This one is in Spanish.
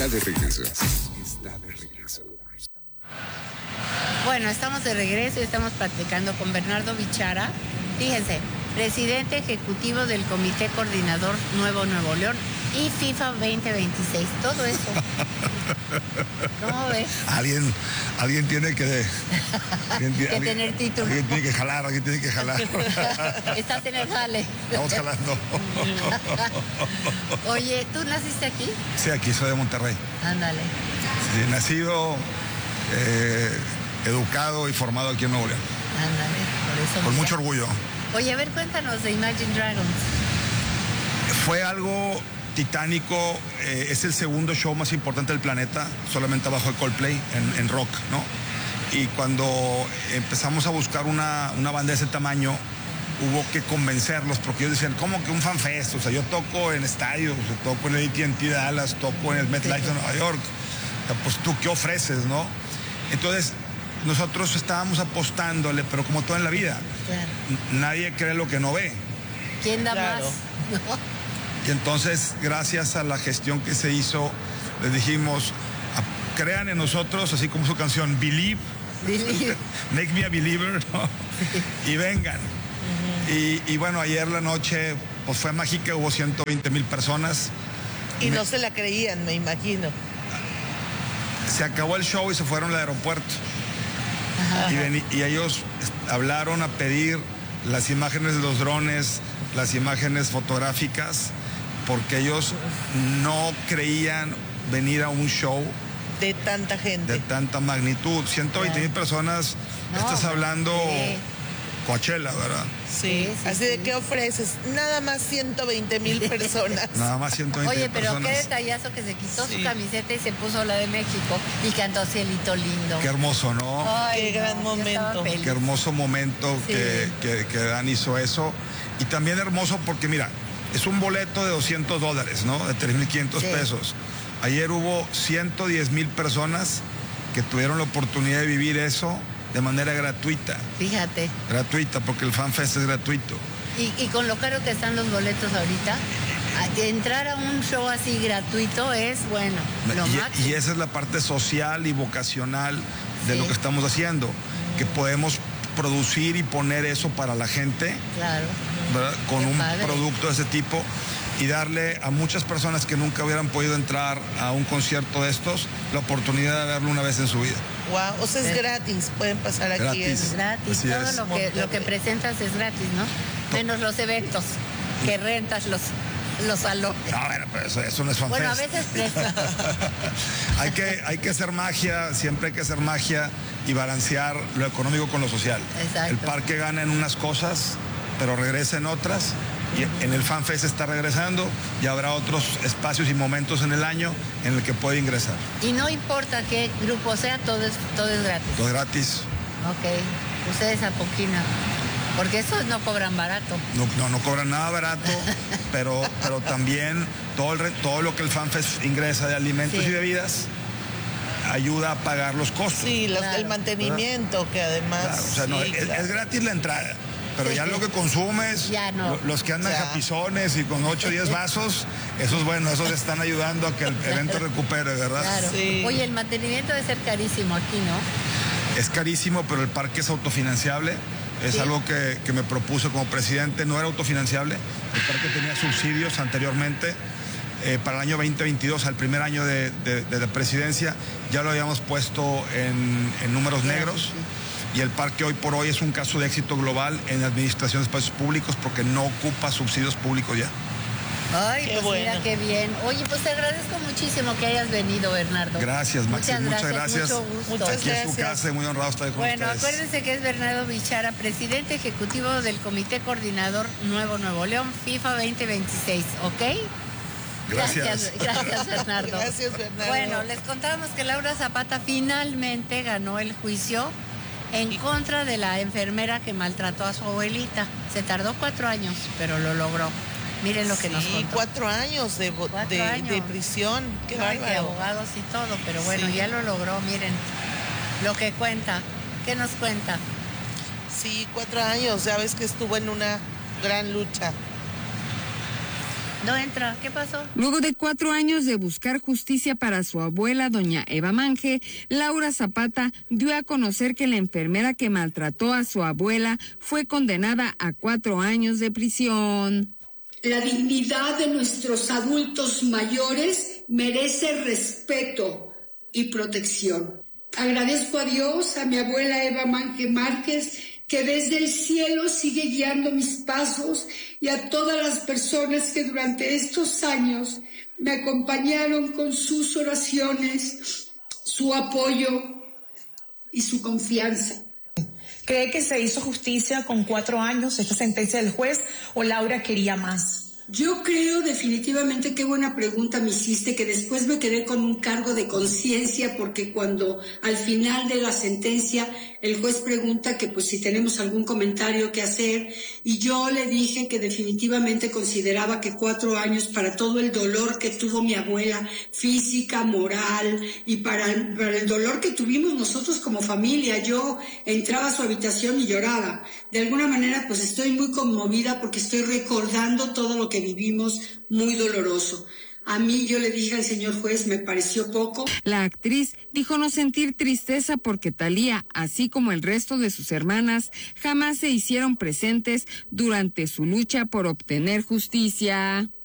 Está de regreso. Está de regreso. Bueno, estamos de regreso y estamos platicando con Bernardo Bichara. Fíjense, presidente ejecutivo del Comité Coordinador Nuevo León y FIFA 2026. Todo eso. ¿Cómo ves? Alguien tiene que tener título. Alguien tiene que jalar. Estás en el jale. Estamos jalando. Oye, ¿tú naciste aquí? Sí, aquí soy de Monterrey. Ándale. Sí, nacido, educado y formado aquí en Nuevo León. Ándale, por eso. Con mucho orgullo. Oye, a ver, cuéntanos de Imagine Dragons. Fue algo titánico, es el segundo show más importante del planeta, solamente abajo de Coldplay, en rock, ¿no? Y cuando empezamos a buscar una banda de ese tamaño, hubo que convencerlos, porque ellos decían, ¿cómo que un fanfest? O sea, yo toco en estadios, toco en el AT&T de Dallas, toco en el MetLife de Nueva York. O sea, pues tú, ¿qué ofreces, no? Entonces, nosotros estábamos apostándole, pero como todo en la vida, claro, nadie cree lo que no ve. ¿Quién da Claro. más? ¿No? Y entonces, gracias a la gestión que se hizo, les dijimos, crean en nosotros, así como su canción, Believe, Make Me a Believer, ¿no? Y vengan. Y bueno, ayer la noche pues fue mágica, hubo 120,000 personas. Y no se la creían, me imagino. Se acabó el show y se fueron al aeropuerto. Y ellos hablaron a pedir las imágenes de los drones, las imágenes fotográficas, porque ellos no creían venir a un show De tanta gente. de tanta magnitud. 120,000 personas, No, estás hablando sí. Coachella, ¿verdad? Sí. Sí, Así de, ¿qué ofreces? Nada más 120,000 personas. Nada más 120,000 Oye, pero personas. qué detallazo que se quitó Sí. su camiseta y se puso la de México y cantó Cielito Lindo. Qué hermoso, ¿no? Ay, Qué gran yo momento. estaba feliz. Qué hermoso momento Sí. que Dan hizo eso. Y también hermoso porque, mira, es un boleto de $200, ¿no? De 3,500 Sí. pesos. Ayer hubo 110,000 personas que tuvieron la oportunidad de vivir eso de manera gratuita. Fíjate. Gratuita, porque el FanFest es gratuito. Y con lo caro que están los boletos ahorita, entrar a un show así gratuito es, bueno, lo máximo. Y esa es la parte social y vocacional de Sí. lo que estamos haciendo, que podemos producir y poner eso para la gente, Claro. ¿verdad? Con Qué un padre. producto de ese tipo y darle a muchas personas que nunca hubieran podido entrar a un concierto de estos la oportunidad de verlo una vez en su vida. Wow, o sea, es Sí. gratis. Pueden pasar aquí. Gratis. Es gratis. Así Todo es. lo que presentas es gratis, ¿no? Menos los eventos, que rentas los salones. No, bueno, pero eso no es FanFest. Bueno, a veces hay que hacer magia, siempre hay que hacer magia y balancear lo económico con lo social. Exacto. El parque gana en unas cosas, pero regresa en otras. Y en el FanFest está regresando y habrá otros espacios y momentos en el año en el que puede ingresar. Y no importa qué grupo sea, todo es gratis. Todo gratis. Ok. Ustedes apoquinan. Porque esos no cobran barato. No cobran nada barato, pero también todo lo que el FanFest ingresa de alimentos Sí. y bebidas ayuda a pagar los costos. Sí, Claro. el mantenimiento, que además. Claro, o sea, no, sí, es claro. gratis la entrada, pero Sí. ya lo que consumes, Ya no. los que andan Ya. japizones y con 8 o 10 vasos, esos bueno, esos están ayudando a que el evento recupere, ¿verdad? Claro. Sí. Oye, el mantenimiento debe ser carísimo aquí, ¿no? Es carísimo, pero el parque es autofinanciable. Es Sí. algo que me propuse como presidente, no era autofinanciable. El parque tenía subsidios anteriormente. Para el año 2022, al primer año de presidencia, ya lo habíamos puesto en números negros. Y el parque hoy por hoy es un caso de éxito global en administración de espacios públicos porque no ocupa subsidios públicos ya. Ay, Qué pues bueno. mira qué bien. Oye, pues te agradezco muchísimo que hayas venido, Bernardo. Gracias, Maxi, muchas gracias. Mucho gusto. Muchas Aquí es su gracias. casa y muy honrado estar con Bueno, ustedes. acuérdense que es Bernardo Bichara, presidente ejecutivo del Comité Coordinador Nuevo León, FIFA 2026, ¿ok? Gracias. Gracias, Bernardo. Gracias, Bernardo. Bueno, les contamos que Laura Zapata finalmente ganó el juicio en contra de la enfermera que maltrató a su abuelita. Se tardó 4 años, pero lo logró. Miren lo que nos Sí, contó. 4 años de 4 años. de prisión. Qué No, y de bárbaro. abogados y todo, pero bueno, Sí. ya lo logró. Miren lo que cuenta. ¿Qué nos cuenta? Sí, 4 años. Ya ves que estuvo en una gran lucha. No entra. ¿Qué pasó? Luego de 4 años de buscar justicia para su abuela, doña Eva Mange, Laura Zapata dio a conocer que la enfermera que maltrató a su abuela fue condenada a 4 años de prisión. La dignidad de nuestros adultos mayores merece respeto y protección. Agradezco a Dios, a mi abuela Eva Mange Márquez, que desde el cielo sigue guiando mis pasos, y a todas las personas que durante estos años me acompañaron con sus oraciones, su apoyo y su confianza. ¿Cree que se hizo justicia con 4 años esta sentencia del juez o Laura quería más? Yo creo definitivamente, qué buena pregunta me hiciste, que después me quedé con un cargo de conciencia, porque cuando al final de la sentencia el juez pregunta que pues si tenemos algún comentario que hacer, y yo le dije que definitivamente consideraba que 4 años, para todo el dolor que tuvo mi abuela, física, moral, y para el dolor que tuvimos nosotros como familia. Yo entraba a su habitación y lloraba. De alguna manera pues estoy muy conmovida porque estoy recordando todo lo que vivimos, muy doloroso. A mí, yo le dije al señor juez, me pareció poco. La actriz dijo no sentir tristeza porque Thalía, así como el resto de sus hermanas, jamás se hicieron presentes durante su lucha por obtener justicia.